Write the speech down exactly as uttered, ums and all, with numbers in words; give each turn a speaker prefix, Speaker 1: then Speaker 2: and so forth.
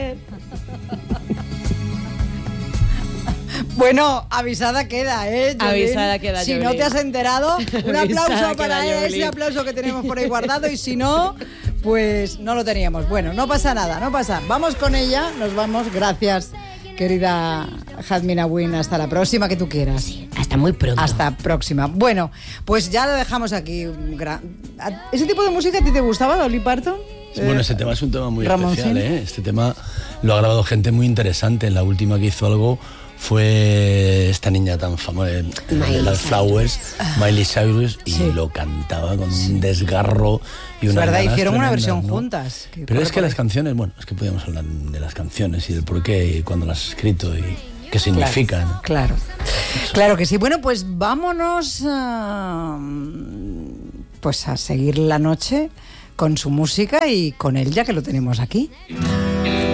Speaker 1: ver. Bueno, avisada queda, ¿eh? Jolín?
Speaker 2: Avisada queda,
Speaker 1: Si
Speaker 2: Jolín.
Speaker 1: no te has enterado, un aplauso
Speaker 2: Avisada
Speaker 1: para
Speaker 2: queda,
Speaker 1: ese
Speaker 2: Jolín.
Speaker 1: aplauso que tenemos por ahí guardado, y si no, pues no lo teníamos. Bueno, no pasa nada, no pasa. Vamos con ella, nos vamos. Gracias, querida Jazmina Win. Hasta la próxima que tú quieras.
Speaker 2: Sí, hasta muy pronto.
Speaker 1: Hasta próxima. Bueno, pues ya lo dejamos aquí. ¿Ese tipo de música a ti te gustaba, Dolly Parton?
Speaker 3: Bueno, ese tema es un tema muy
Speaker 1: Ramoncín.
Speaker 3: especial, ¿eh? Este tema lo ha grabado gente muy interesante. La última que hizo algo fue esta niña tan famosa,
Speaker 2: Miley
Speaker 3: las Flowers, Miley Cyrus, y
Speaker 1: Sí.
Speaker 3: lo cantaba con un desgarro y
Speaker 1: Es
Speaker 3: una
Speaker 1: verdad,
Speaker 3: ganas
Speaker 1: hicieron una
Speaker 3: tremendas,
Speaker 1: versión
Speaker 3: ¿no?
Speaker 1: juntas. que
Speaker 3: Pero
Speaker 1: corre
Speaker 3: es que
Speaker 1: por
Speaker 3: las
Speaker 1: ahí.
Speaker 3: canciones, bueno, es que podíamos hablar de las canciones y del porqué y cuándo las has escrito y qué significan.
Speaker 1: Claro, claro, claro que sí. Bueno, pues vámonos a, pues a seguir la noche con su música y con él, ya que lo tenemos aquí.